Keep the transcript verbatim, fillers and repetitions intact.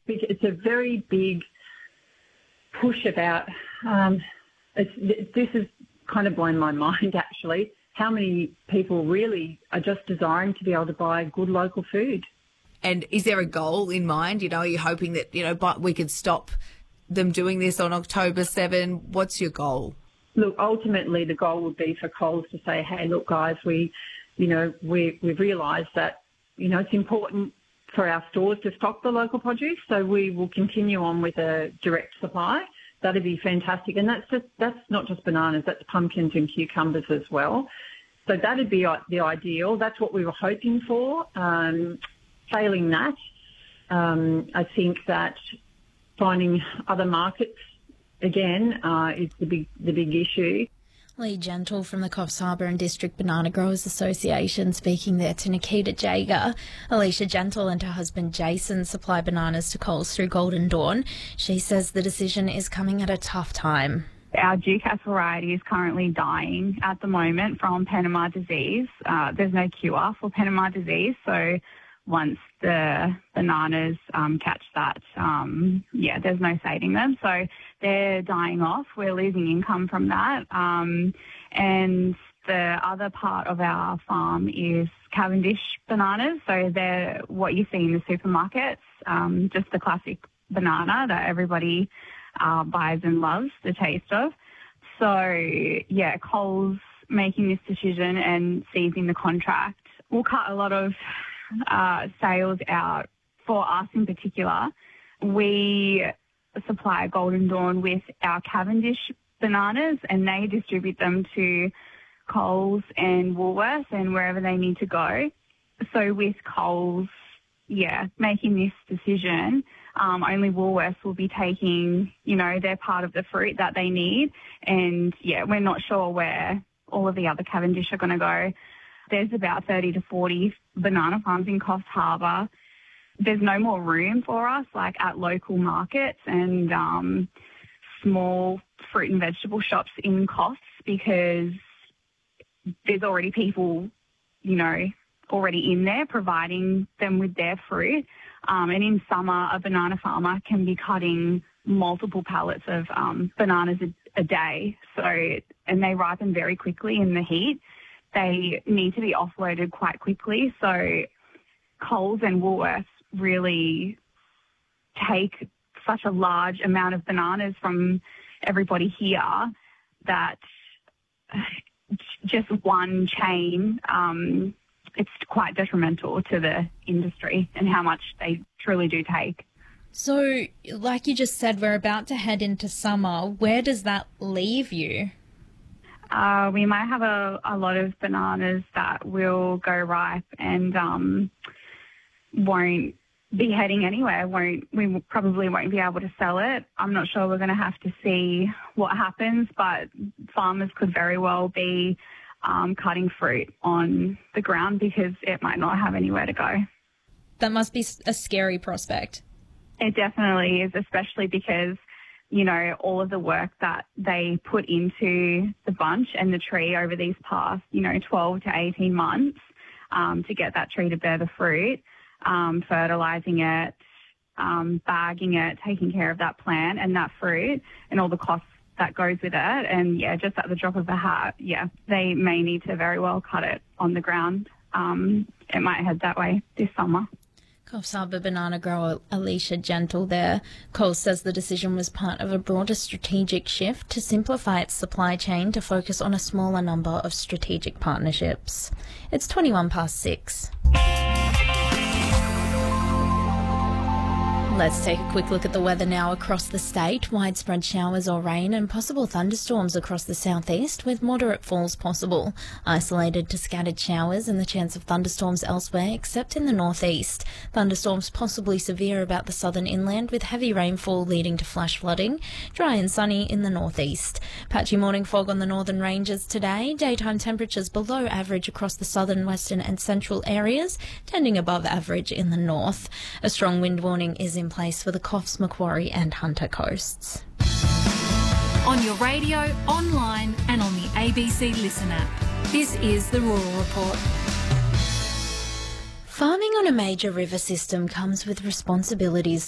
it's a very big push about, um, it's, this has kind of blown my mind actually, how many people really are just desiring to be able to buy good local food. And is there a goal in mind? You know, are you hoping that, you know, but we could stop them doing this on October seventh? What's your goal? Look, ultimately the goal would be for Coles to say, hey, look, guys, we, you know, we, we've realised that, you know, it's important for our stores to stock the local produce, so we will continue on with a direct supply. That'd be fantastic. And that's just, that's not just bananas, that's pumpkins and cucumbers as well. So that'd be the ideal. That's what we were hoping for. Um, failing that, um, I think that finding other markets, again, uh, is the big, the big issue. Lee Gentle from the Coffs Harbour and District Banana Growers Association speaking there to Nikita Jager. Alicia Gentle and her husband Jason supply bananas to Coles through Golden Dawn. She says the decision is coming at a tough time. Our Ducasse variety is currently dying at the moment from Panama disease. Uh, there's no cure for Panama disease, so once the bananas um, catch that, um, yeah, there's no saving them. So they're dying off. We're losing income from that. Um, and the other part of our farm is Cavendish bananas. So they're what you see in the supermarkets, um, just the classic banana that everybody uh, buys and loves the taste of. So, yeah, Coles making this decision and seizing the contract will cut a lot of Uh, sales out for us in particular. We supply Golden Dawn with our Cavendish bananas and they distribute them to Coles and Woolworths and wherever they need to go. So with Coles, yeah, making this decision, um, only Woolworths will be taking, you know, their part of the fruit that they need. And, yeah, we're not sure where all of the other Cavendish are going to go. There's about thirty to forty banana farms in Coffs Harbour. There's no more room for us, like at local markets and um, small fruit and vegetable shops in Coffs, because there's already people, you know, already in there providing them with their fruit. Um, and in summer, a banana farmer can be cutting multiple pallets of um, bananas a, a day. So, and they ripen very quickly in the heat. They need to be offloaded quite quickly. So Coles and Woolworths really take such a large amount of bananas from everybody here that just one chain, um, it's quite detrimental to the industry and how much they truly do take. So, like you just said, we're about to head into summer. Where does that leave you? Uh, we might have a, a lot of bananas that will go ripe and um, won't be heading anywhere. Won't we probably won't be able to sell it. I'm not sure. We're going to have to see what happens, but farmers could very well be um, cutting fruit on the ground because it might not have anywhere to go. That must be a scary prospect. It definitely is, especially because, you know, all of the work that they put into the bunch and the tree over these past, you know, twelve to eighteen months um, to get that tree to bear the fruit, um, fertilising it, um, bagging it, taking care of that plant and that fruit and all the costs that goes with it. And, yeah, just at the drop of a hat, yeah, they may need to very well cut it on the ground. Um, it might head that way this summer. Coffs Harbour banana grower Alicia Gentle there. Coles says the decision was part of a broader strategic shift to simplify its supply chain to focus on a smaller number of strategic partnerships. It's twenty-one past six. Let's take a quick look at the weather now across the state. Widespread showers or rain and possible thunderstorms across the southeast with moderate falls possible. Isolated to scattered showers and the chance of thunderstorms elsewhere except in the northeast. Thunderstorms possibly severe about the southern inland with heavy rainfall leading to flash flooding. Dry and sunny in the northeast. Patchy morning fog on the northern ranges today. Daytime temperatures below average across the southern, western and central areas, tending above average in the north. A strong wind warning is in in place for the Coffs, Macquarie and Hunter coasts. On your radio, online and on the A B C Listen app. This is the Rural Report. Farming on a major river system comes with responsibilities